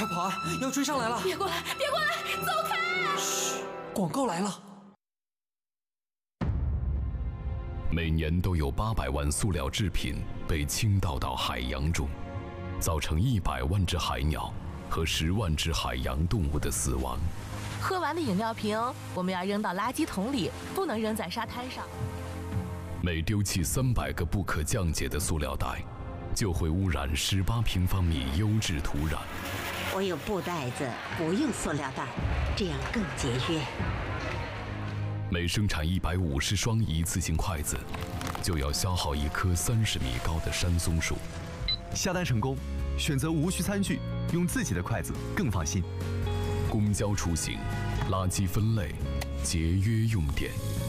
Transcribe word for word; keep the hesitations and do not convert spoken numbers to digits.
快跑啊！要追上来了！ 别过来，别过来，走开！ 嘘，广告来了。 每年都有八百万塑料制品被倾倒到海洋中，造成一百万只海鸟和十万只海洋动物的死亡。 喝完的饮料瓶，我们要扔到垃圾桶里，不能扔在沙滩上。 每丢弃三百个不可降解的塑料袋，就会污染十八平方米优质土壤。 我有布袋子，不用塑料袋，这样更节约。 每生产一百五十双一次性筷子，就要消耗一棵三十米高的山松树。 下单成功，选择无需餐具，用自己的筷子更放心。 公交出行，垃圾分类，节约用电。